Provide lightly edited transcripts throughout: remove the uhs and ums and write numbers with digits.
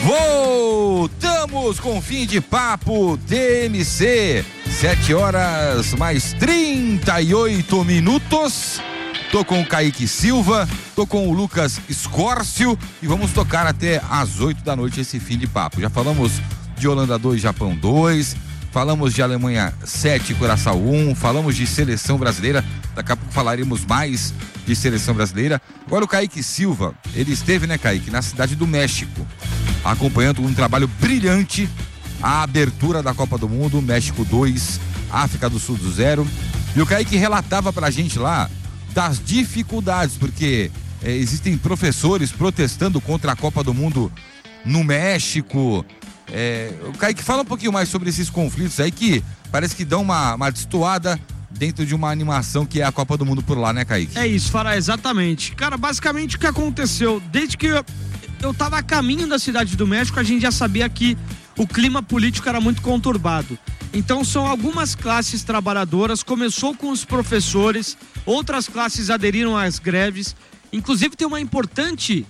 Voltamos com fim de papo DMC, 7 horas mais 38 minutos. Tô com o Kaique Silva, tô com o Lucas Escórcio e vamos tocar até às 8 da noite esse fim de papo. Já falamos de Holanda 2, Japão 2, falamos de Alemanha 7, Curaçao 1, falamos de seleção brasileira, daqui a pouco falaremos mais de seleção brasileira. Agora o Kaique Silva, ele esteve, né, Kaique, na cidade do México, acompanhando um trabalho brilhante, a abertura da Copa do Mundo, México 2, África do Sul 0. E o Kaique relatava pra gente lá das dificuldades, porque existem professores protestando contra a Copa do Mundo no México. O Kaique, fala um pouquinho mais sobre esses conflitos aí que parece que dão uma destoada dentro de uma animação que é a Copa do Mundo por lá, né, Kaique? É isso, Fará, exatamente. Cara, basicamente o que aconteceu, desde que eu tava a caminho da cidade do México, a gente já sabia que o clima político era muito conturbado. Então são algumas classes trabalhadoras, começou com os professores, outras classes aderiram às greves, inclusive tem uma importante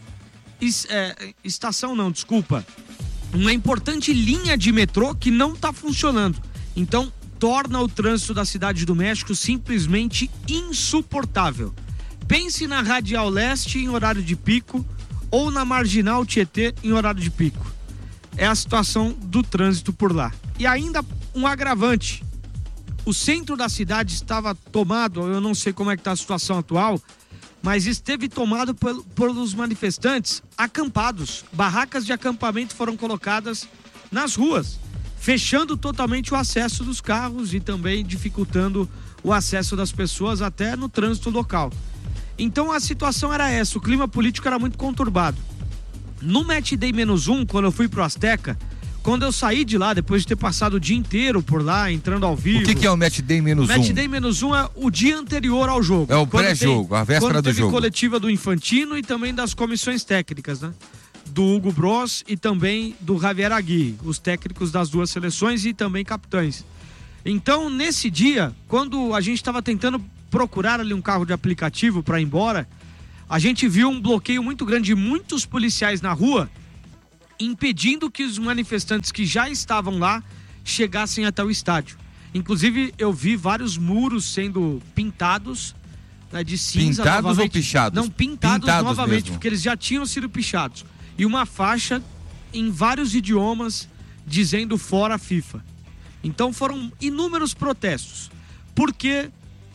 uma importante linha de metrô que não está funcionando. Então torna o trânsito da cidade do México simplesmente insuportável. Pense na Radial Leste em horário de pico ou na Marginal Tietê em horário de pico. É a situação do trânsito por lá. E ainda um agravante, o centro da cidade estava tomado, eu não sei como é que está a situação atual, mas esteve tomado pelos manifestantes acampados. Barracas de acampamento foram colocadas nas ruas, fechando totalmente o acesso dos carros e também dificultando o acesso das pessoas até no trânsito local. Então a situação era essa, o clima político era muito conturbado. No Match Day -1, quando eu fui pro Azteca, quando eu saí de lá, depois de ter passado o dia inteiro por lá, entrando ao vivo... O que é o Match Day -1? Match Day -1 é o dia anterior ao jogo. É o pré-jogo, a véspera do jogo. Coletiva do Infantino e também das comissões técnicas, né? Do Hugo Bros e também do Javier Aguirre, os técnicos das duas seleções e também capitães. Então, nesse dia, quando a gente estava tentando procurar ali um carro de aplicativo para ir embora, a gente viu um bloqueio muito grande de muitos policiais na rua, impedindo que os manifestantes que já estavam lá chegassem até o estádio. Inclusive, eu vi vários muros sendo pintados, né, de cinza. Pintados novamente. ou pichados? Não, pintados novamente, mesmo. porque eles já tinham sido pichados. E uma faixa em vários idiomas dizendo fora FIFA. Então foram inúmeros protestos. Porque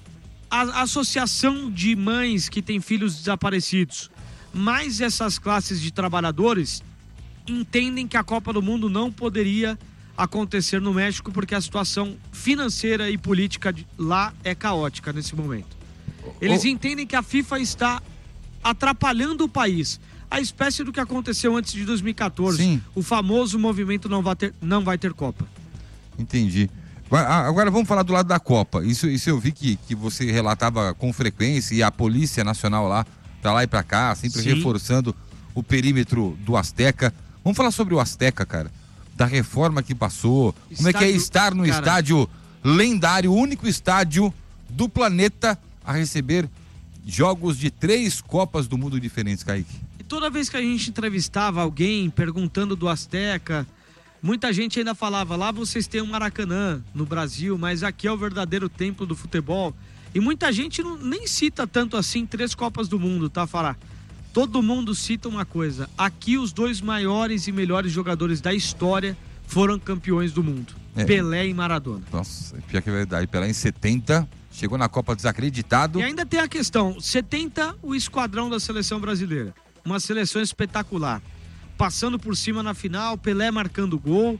a associação de mães que têm filhos desaparecidos, mais essas classes de trabalhadores, entendem que a Copa do Mundo não poderia acontecer no México porque a situação financeira e política lá é caótica nesse momento. Eles entendem que a FIFA está atrapalhando o país, a espécie do que aconteceu antes de 2014. Sim. O famoso movimento não vai ter Copa. Entendi. Agora vamos falar do lado da Copa. Isso eu vi que você relatava com frequência, e a Polícia Nacional lá, pra lá e pra cá, sempre Sim. reforçando o perímetro do Azteca. Vamos falar sobre o Azteca, cara, da reforma que passou, como é que é estar no estádio lendário, o único estádio do planeta a receber jogos de 3 Copas do Mundo diferentes, Kaique. E toda vez que a gente entrevistava alguém perguntando do Azteca, muita gente ainda falava, lá vocês têm um Maracanã no Brasil, mas aqui é o verdadeiro templo do futebol. E muita gente nem cita tanto assim 3 Copas do Mundo, tá, Fará? Todo mundo cita uma coisa, aqui os 2 maiores e melhores jogadores da história foram campeões do mundo, Pelé e Maradona. Nossa, pior que é verdade, Pelé em 70, chegou na Copa desacreditado. E ainda tem a questão, 70 o esquadrão da seleção brasileira, uma seleção espetacular, passando por cima na final, Pelé marcando gol.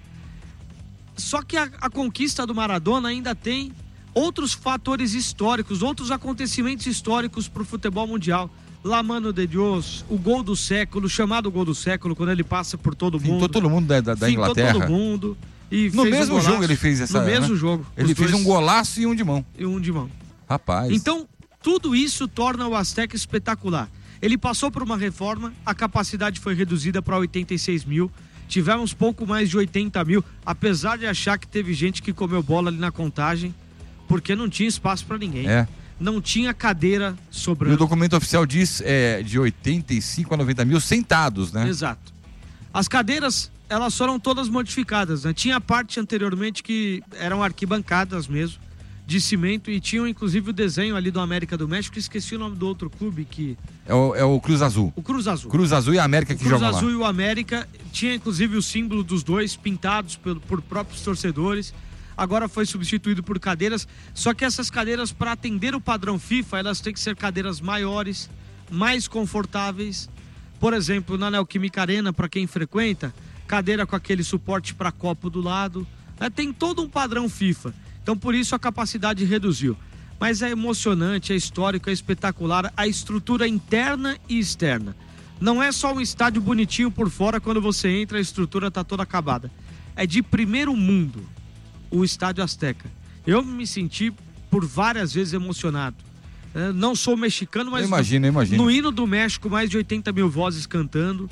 Só que a conquista do Maradona ainda tem outros fatores históricos, outros acontecimentos históricos para o futebol mundial. La Mano de Dios, o gol do século, chamado gol do século, quando ele passa por todo mundo. Fintou todo mundo da Inglaterra. Todo mundo. E no mesmo jogo ele fez essa... No mesmo jogo. Ele fez um golaço e um de mão. E um de mão. Rapaz. Então, tudo isso torna o Azteca espetacular. Ele passou por uma reforma, a capacidade foi reduzida para 86 mil. Tivemos pouco mais de 80 mil, apesar de achar que teve gente que comeu bola ali na contagem, porque não tinha espaço para ninguém. Não tinha cadeira sobrando. E o documento oficial diz de 85 a 90 mil sentados, né? Exato. As cadeiras elas foram todas modificadas, né? Tinha a parte anteriormente que eram arquibancadas mesmo, de cimento, e tinham inclusive o desenho ali do América do México, esqueci o nome do outro clube que... É o Cruz Azul. O Cruz Azul. Cruz Azul e a América que jogam lá. O Cruz Azul e o América, tinha inclusive o símbolo dos dois pintados por próprios torcedores. Agora foi substituído por cadeiras, só que essas cadeiras, para atender o padrão FIFA, elas têm que ser cadeiras maiores, mais confortáveis. Por exemplo, na Neoquímica Arena, para quem frequenta, cadeira com aquele suporte para copo do lado, né? Tem todo um padrão FIFA. Então, por isso a capacidade reduziu. Mas é emocionante, é histórico, é espetacular, a estrutura interna e externa. Não é só um estádio bonitinho por fora, quando você entra a estrutura está toda acabada. É de primeiro mundo o Estádio Azteca. Eu me senti por várias vezes emocionado. Não sou mexicano, mas imagino. No hino do México, mais de 80 mil vozes cantando.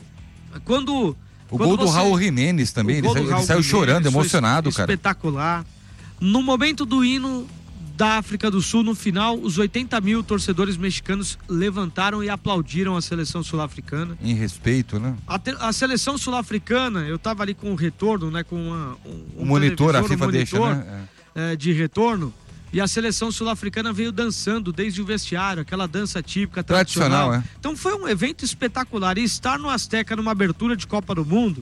O gol do Raul Jiménez também, ele saiu chorando, emocionado, cara. Espetacular. No momento do hino da África do Sul, no final, os 80 mil torcedores mexicanos levantaram e aplaudiram a seleção sul-africana. Em respeito, né? A seleção sul-africana, eu tava ali com o retorno, né? Com um monitor, a FIFA deixa, né? De retorno. E a seleção sul-africana veio dançando desde o vestiário, aquela dança típica, tradicional. Então foi um evento espetacular. E estar no Azteca numa abertura de Copa do Mundo,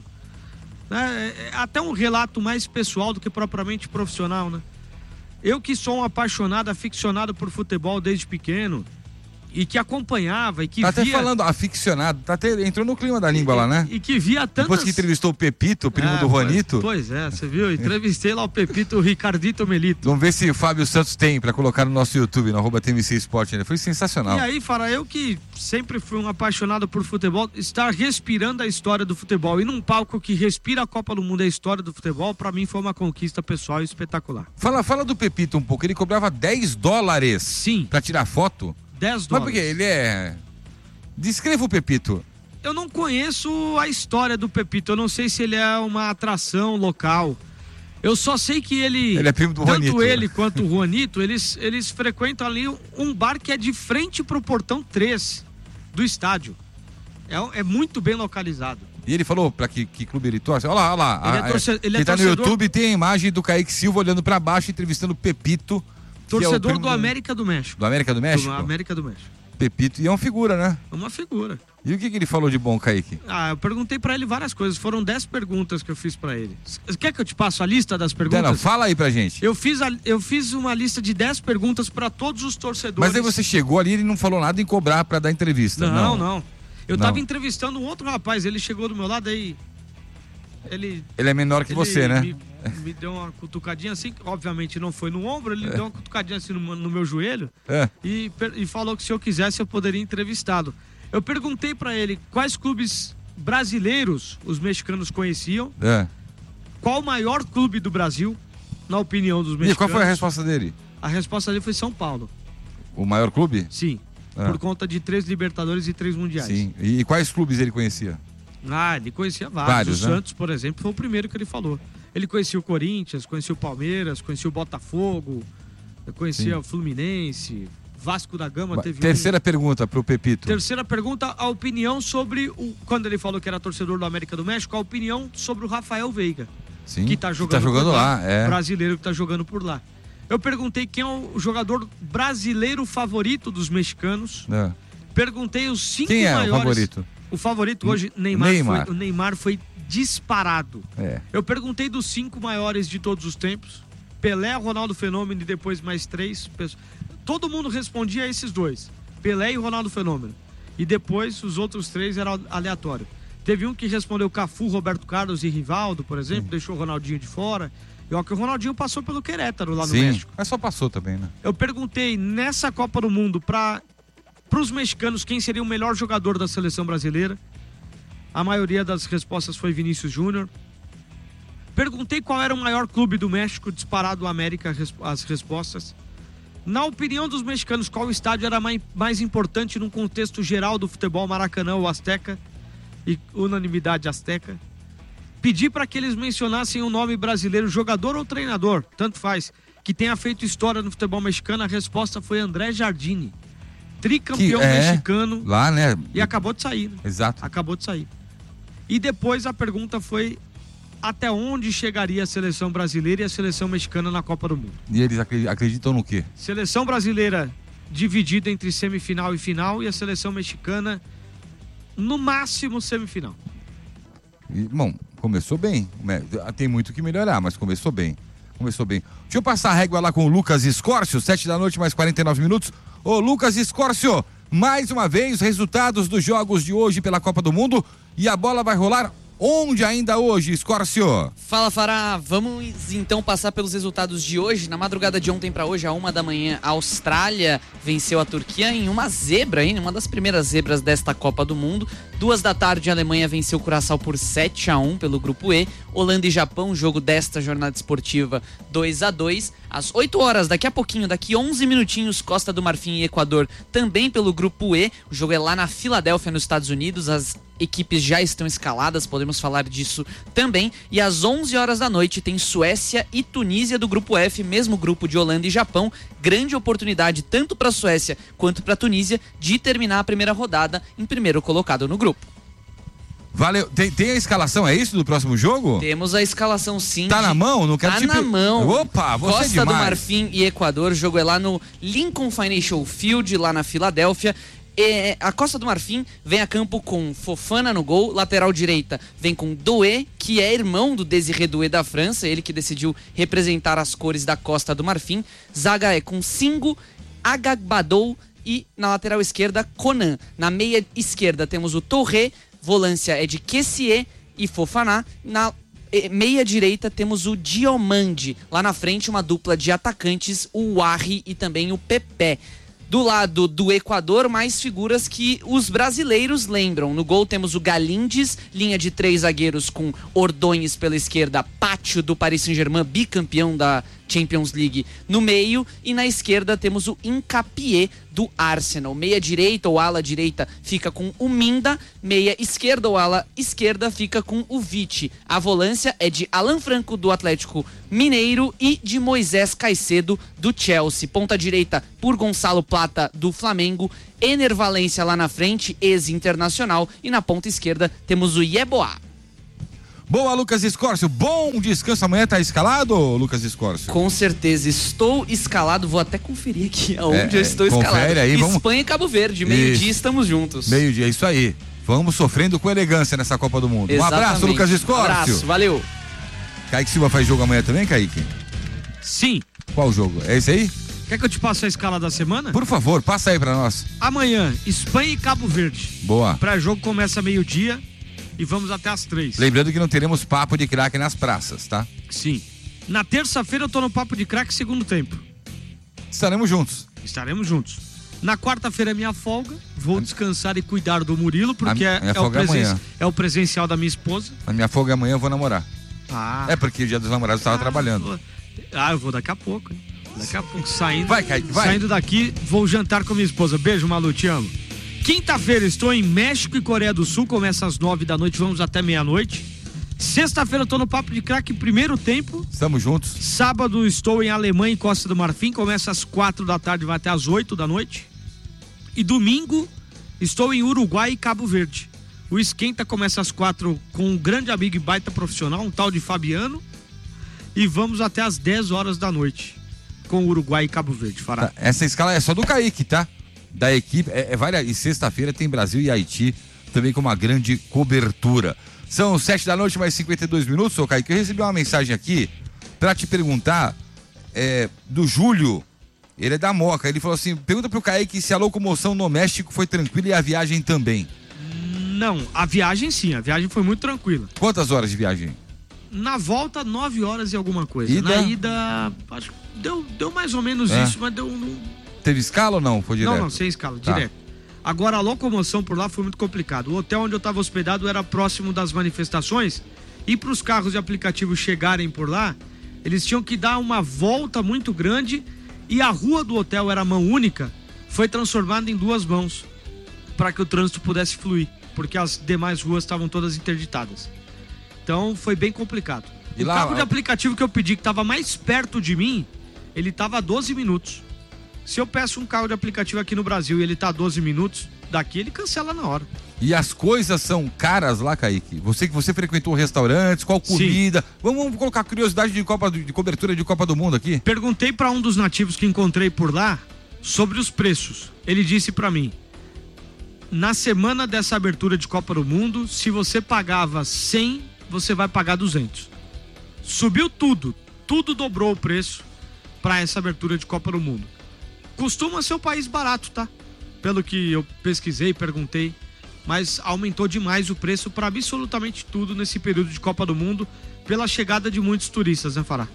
né, é até um relato mais pessoal do que propriamente profissional, né? Eu que sou um apaixonado, aficionado por futebol desde pequeno, e que acompanhava e que via... até falando aficionado, entrou no clima da língua lá, né? E que via tantas... Depois que entrevistou o Pepito, o primo do Juanito. Pois é, você viu? Entrevistei lá o Pepito, o Ricardito Melito. Vamos ver se o Fábio Santos tem pra colocar no nosso YouTube, no @TMC Esporte. Foi sensacional. E aí, Fara, eu que sempre fui um apaixonado por futebol, estar respirando a história do futebol e num palco que respira a Copa do Mundo e a história do futebol, pra mim foi uma conquista pessoal espetacular. Fala do Pepito um pouco, ele cobrava $10. Sim. Pra tirar foto. $10. Mas porque ele é... Descreva o Pepito. Eu não conheço a história do Pepito, eu não sei se ele é uma atração local. Eu só sei que ele é primo do Juanito. Tanto ele quanto o Juanito, eles frequentam ali um bar que é de frente pro portão 3 do estádio. É muito bem localizado. E ele falou pra que clube ele torce? Olha lá. Ele tá no YouTube, tem a imagem do Kaique Silva olhando pra baixo, entrevistando o Pepito. Torcedor do América do México. Do América do México? Do América do México. Pepito, e é uma figura, né? É uma figura. E o que ele falou de bom, Kaique? Eu perguntei pra ele várias coisas, foram 10 perguntas que eu fiz pra ele. Quer que eu te passe a lista das perguntas? Não, fala aí pra gente. Eu fiz uma lista de 10 perguntas pra todos os torcedores. Mas aí você chegou ali e ele não falou nada em cobrar pra dar entrevista. Não. Eu tava entrevistando um outro rapaz, ele chegou do meu lado aí... Ele é menor que você, né? Me deu uma cutucadinha assim, obviamente não foi no ombro, ele deu uma cutucadinha assim no meu joelho e falou que se eu quisesse eu poderia entrevistá-lo. Eu perguntei pra ele quais clubes brasileiros os mexicanos conheciam, qual o maior clube do Brasil, na opinião dos mexicanos. E qual foi a resposta dele? A resposta dele foi São Paulo. O maior clube? Sim, por conta de 3 Libertadores e 3 Mundiais. Sim, e quais clubes ele conhecia? Ele conhecia vários. O né? Santos, por exemplo, foi o primeiro que ele falou. Ele conhecia o Corinthians, conhecia o Palmeiras, conhecia o Botafogo, conhecia o Fluminense, Vasco da Gama. Terceira pergunta pro Pepito. Terceira pergunta, a opinião sobre quando ele falou que era torcedor do América do México, a opinião sobre o Rafael Veiga. Sim, que tá jogando lá. Brasileiro que tá jogando por lá. Eu perguntei quem é o jogador brasileiro favorito dos mexicanos. Perguntei os 5 quem maiores. Quem é o favorito? O favorito hoje, Neymar. O Neymar foi disparado. Eu perguntei dos 5 maiores de todos os tempos. Pelé, Ronaldo Fenômeno e depois mais 3 pessoas. Todo mundo respondia a esses 2. Pelé e Ronaldo Fenômeno. E depois os outros 3 eram aleatórios. Teve um que respondeu Cafu, Roberto Carlos e Rivaldo, por exemplo. Deixou o Ronaldinho de fora. E que o Ronaldinho passou pelo Querétaro lá no México. Mas só passou também, né? Eu perguntei nessa Copa do Mundo para os mexicanos quem seria o melhor jogador da seleção brasileira. A maioria das respostas foi Vinícius Júnior. Perguntei qual era o maior clube do México, disparado América, as respostas. Na opinião dos mexicanos, qual estádio era mais importante num contexto geral do futebol, Maracanã ou Azteca? E unanimidade Azteca. Pedi para que eles mencionassem um nome brasileiro, jogador ou treinador, tanto faz, que tenha feito história no futebol mexicano. A resposta foi André Jardine. Tricampeão mexicano. Lá, né? E acabou de sair, né? Exato. Acabou de sair. E depois a pergunta foi até onde chegaria a seleção brasileira e a seleção mexicana na Copa do Mundo. E eles acreditam no quê? Seleção brasileira dividida entre semifinal e final e a seleção mexicana no máximo semifinal. Bom, começou bem. Tem muito que melhorar, mas começou bem. Deixa eu passar a régua lá com o Lucas Escórcio, 7 da noite, mais 49 minutos. Ô, Lucas Escórcio, mais uma vez, resultados dos jogos de hoje pela Copa do Mundo. E a bola vai rolar onde ainda hoje, Escórcio? Fala, Fará. Vamos então passar pelos resultados de hoje. Na madrugada de ontem para hoje, à 1 da manhã, a Austrália venceu a Turquia em uma zebra, hein? Uma das primeiras zebras desta Copa do Mundo. 2 da tarde, a Alemanha venceu o Curaçao por 7-1 pelo Grupo E. Holanda e Japão, jogo desta jornada esportiva, 2-2. Às 8 horas, daqui a pouquinho, daqui 11 minutinhos, Costa do Marfim e Equador, também pelo Grupo E. O jogo é lá na Filadélfia, nos Estados Unidos. As equipes já estão escaladas, podemos falar disso também. E às 11 horas da noite tem Suécia e Tunísia do Grupo F, mesmo grupo de Holanda e Japão. Grande oportunidade tanto para a Suécia quanto para a Tunísia de terminar a primeira rodada em primeiro colocado no grupo. Valeu. Tem a escalação, é isso, do próximo jogo? Temos a escalação, sim. Tá na mão? Não quero na mão. Opa, você Costa é demais. do Marfim e Equador, o jogo é lá no Lincoln Financial Field, lá na Filadélfia. A Costa do Marfim vem a campo com Fofana no gol, lateral direita vem com Doué, que é irmão do Désiré Doué da França, ele que decidiu representar as cores da Costa do Marfim. Zaga é com Singo, Agagbadou e na lateral esquerda Conan. Na meia esquerda temos o Torré, volância é de Kessié e Fofana. Na meia direita temos o Diomande. Lá na frente uma dupla de atacantes, o Warri e também o Pepe. Do lado do Equador, mais figuras que os brasileiros lembram. No gol temos o Galindes, linha de 3 zagueiros com Ordonhes pela esquerda, Pátio do Paris Saint-Germain, bicampeão da Champions League, no meio. E na esquerda temos o Hincapié do Arsenal. Meia direita ou ala direita fica com o Minda, meia esquerda ou ala esquerda fica com o Vitti. A volância é de Alan Franco do Atlético Mineiro e de Moisés Caicedo do Chelsea. Ponta direita por Gonçalo Plata do Flamengo, Ener Valencia lá na frente, ex-internacional, e na ponta esquerda temos o Yeboah. Boa, Lucas Escórcio. Bom descanso. Amanhã tá escalado, Lucas Escórcio? Com certeza, estou escalado. Vou até conferir aqui aonde eu estou escalado. Aí, vamos... Espanha e Cabo Verde, meio-dia estamos juntos. Meio-dia, isso aí. Vamos sofrendo com elegância nessa Copa do Mundo. Exatamente. Um abraço, Lucas Escórcio. Um abraço, valeu. Kaique Silva faz jogo amanhã também, Kaique? Sim. Qual jogo? É esse aí? Quer que eu te passe a escala da semana? Por favor, passa aí pra nós. Amanhã, Espanha e Cabo Verde. Boa. Pré-jogo começa meio-dia e vamos até às 3. Lembrando que não teremos papo de craque nas praças, tá? Sim. Na terça-feira eu tô no Papo de Craque segundo tempo. Estaremos juntos. Estaremos juntos. Na quarta-feira é minha folga. Vou descansar e cuidar do Murilo, porque é o presencial da minha esposa. A minha folga é amanhã, eu vou namorar. Ah. É porque o dia dos namorados eu estava trabalhando. Eu vou daqui a pouco, hein? Daqui a pouco, saindo. Vai, Kaique, vai. Saindo daqui, vou jantar com minha esposa. Beijo, Malu, te amo. Quinta-feira estou em México e Coreia do Sul, começa às 9 da noite, vamos até meia-noite. Sexta-feira eu tô no Papo de Craque, primeiro tempo. Estamos juntos. Sábado estou em Alemanha e Costa do Marfim, começa às 4 da tarde, vai até às 8 da noite. E domingo estou em Uruguai e Cabo Verde. O esquenta começa às 4 com um grande amigo e baita profissional, um tal de Fabiano. E vamos até às 10 horas da noite com Uruguai e Cabo Verde. Fará. Tá, essa escala é só do Kaique, tá? Da equipe, e sexta-feira tem Brasil e Haiti também com uma grande cobertura. São 7 da noite, mais 52 minutos, ô Kaique. Eu recebi uma mensagem aqui pra te perguntar do Júlio, ele é da Moca, ele falou assim, pergunta pro Kaique se a locomoção no México foi tranquila e a viagem também. Não, a viagem sim, a viagem foi muito tranquila. Quantas horas de viagem? Na volta, 9 horas e alguma coisa. Ida? Na ida, acho que deu mais ou menos isso, mas deu... Teve escala ou não? Foi direto? Não, sem escala, Tá. direto. Agora, a locomoção por lá foi muito complicado. O hotel onde eu estava hospedado era próximo das manifestações e para os carros de aplicativo chegarem por lá, eles tinham que dar uma volta muito grande e a rua do hotel era mão única, foi transformada em 2 mãos para que o trânsito pudesse fluir, porque as demais ruas estavam todas interditadas. Então, foi bem complicado. E o lá, carro de aplicativo que eu pedi, que estava mais perto de mim, ele estava a 12 minutos. Se eu peço um carro de aplicativo aqui no Brasil e ele tá a 12 minutos, daqui, ele cancela na hora. E as coisas são caras lá, Kaique? Você frequentou restaurantes, qual comida? Vamos colocar curiosidade de cobertura de Copa do Mundo aqui? Perguntei para um dos nativos que encontrei por lá sobre os preços. Ele disse para mim: na semana dessa abertura de Copa do Mundo, se você pagava 100, você vai pagar 200. Subiu tudo dobrou o preço para essa abertura de Copa do Mundo. Costuma ser um país barato, tá? Pelo que eu pesquisei, perguntei, mas aumentou demais o preço para absolutamente tudo nesse período de Copa do Mundo, pela chegada de muitos turistas, né, Fará?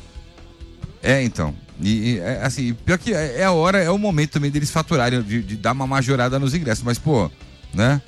Então, assim, pior que é a hora, é o momento também deles faturarem, de dar uma majorada nos ingressos, mas pô, né,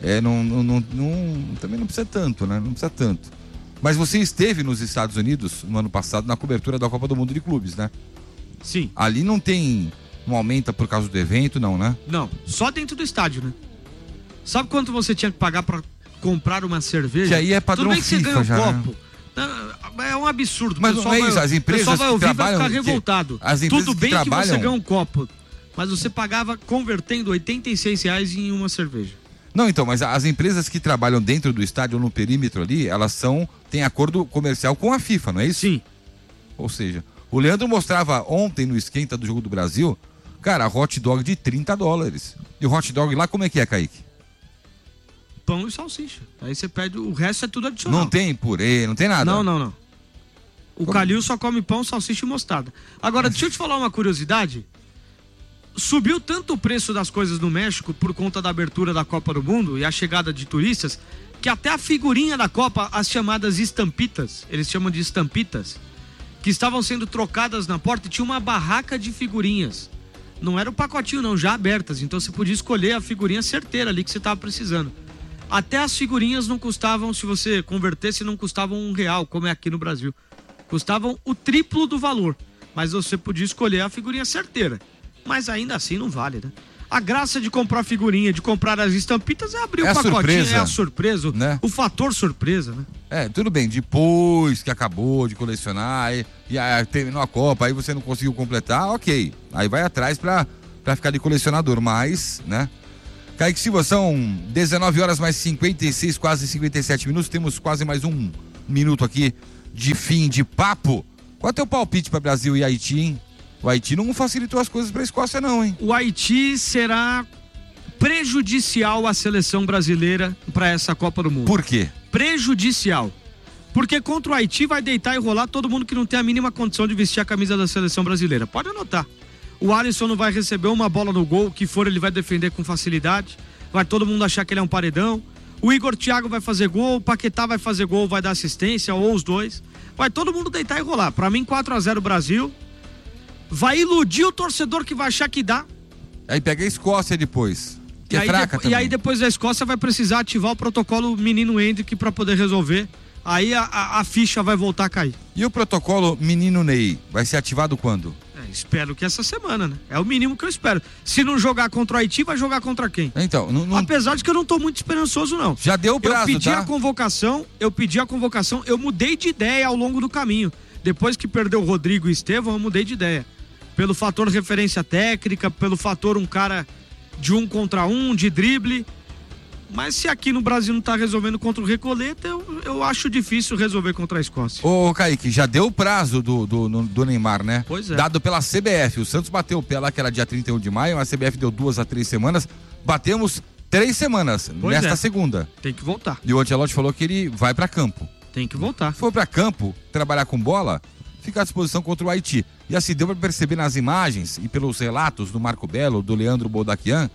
também não precisa tanto, né, não precisa tanto. Mas você esteve nos Estados Unidos no ano passado na cobertura da Copa do Mundo de clubes, né? Sim. Ali não aumenta por causa do evento, não, né? Não, só dentro do estádio, né? Sabe quanto você tinha que pagar pra comprar uma cerveja? Que aí é padrão Tudo bem que FIFA, você ganha um já, copo. Né? É um absurdo. Mas não é isso, as empresas vai ouvir, que trabalham... vai ficar revoltado. As empresas Tudo bem que trabalham... você ganha um copo, mas você pagava convertendo R$86 em uma cerveja. Não, então, mas as empresas que trabalham dentro do estádio ou no perímetro ali, elas têm acordo comercial com a FIFA, não é isso? Sim. Ou seja, o Leandro mostrava ontem no esquenta do jogo do Brasil, cara, hot dog de $30. E o hot dog lá como é que é, Kaique? Pão e salsicha. Aí você pede, o resto é tudo adicional. Não tem purê, não tem nada. Não. O Calil só come pão, salsicha e mostarda. Agora, deixa eu te falar uma curiosidade. Subiu tanto o preço das coisas no México por conta da abertura da Copa do Mundo e a chegada de turistas, que até a figurinha da Copa, as chamadas estampitas, eles chamam de estampitas, que estavam sendo trocadas na porta, e tinha uma barraca de figurinhas. Não era o pacotinho não, já abertas, então você podia escolher a figurinha certeira ali que você estava precisando. Até as figurinhas não custavam, se você convertesse, não custavam R$1, como é aqui no Brasil. Custavam o triplo do valor, mas você podia escolher a figurinha certeira. Mas ainda assim não vale, né? A graça de comprar figurinha, de comprar as estampitas é abrir o pacotinho, surpresa, é a surpresa, né? O fator surpresa, né? Tudo bem, depois que acabou de colecionar e aí terminou a Copa, aí você não conseguiu completar, ok. Aí vai atrás pra ficar de colecionador, mas, né? Kaique Silva, são 19 horas mais 56, quase 57 minutos, temos quase mais um minuto aqui de fim de papo. Qual é o teu palpite para Brasil e Haiti, hein? O Haiti não facilitou as coisas para a Escócia não, hein? O Haiti será prejudicial à seleção brasileira para essa Copa do Mundo. Por quê? Prejudicial. Porque contra o Haiti vai deitar e rolar todo mundo que não tem a mínima condição de vestir a camisa da seleção brasileira. Pode anotar. O Alisson não vai receber uma bola no gol, que for ele vai defender com facilidade. Vai todo mundo achar que ele é um paredão. O Igor Thiago vai fazer gol, o Paquetá vai fazer gol, vai dar assistência, ou os dois. Vai todo mundo deitar e rolar. Para mim, 4-0 Brasil. Vai iludir o torcedor que vai achar que dá. Aí pega a Escócia depois, que é fraca também. E aí depois da Escócia vai precisar ativar o protocolo Menino Hendrick para poder resolver. Aí a ficha vai voltar a cair. E o protocolo Menino Ney vai ser ativado quando? Espero que essa semana, né? É o mínimo que eu espero. Se não jogar contra o Haiti, vai jogar contra quem? Então, apesar de que eu não tô muito esperançoso, não. Já deu o prazo, eu pedi a convocação, eu mudei de ideia ao longo do caminho. Depois que perdeu o Rodrigo e o Estevão, eu mudei de ideia. Pelo fator referência técnica, pelo fator um cara de 1 contra 1, de drible. Mas se aqui no Brasil não tá resolvendo contra o Recoleta, eu acho difícil resolver contra a Escócia. Ô, Kaique, já deu o prazo do Neymar, né? Pois é. Dado pela CBF. O Santos bateu o pé lá, que era dia 31 de maio, a CBF deu 2 a 3 semanas. Batemos 3 semanas nesta segunda. Tem que voltar. E o Ancelotti falou que ele vai pra campo. Tem que voltar. Se for pra campo, trabalhar com bola, fica à disposição contra o Haiti. E assim, deu pra perceber nas imagens e pelos relatos do Marco Belo, do Leandro Boldaquian,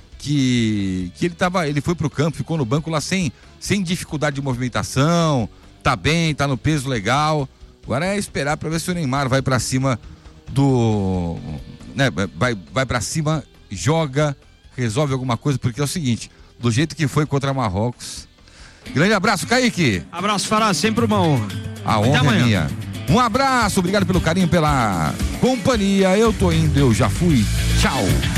que ele foi pro campo, ficou no banco lá sem dificuldade de movimentação, tá bem, tá no peso legal. Agora é esperar pra ver se o Neymar vai pra cima né, vai pra cima, joga, resolve alguma coisa, porque é o seguinte, do jeito que foi contra Marrocos. Grande abraço, Kaique. Abraço, Fará, sempre uma honra. A honra é minha. Um abraço, obrigado pelo carinho, pela companhia. Eu tô indo, eu já fui. Tchau.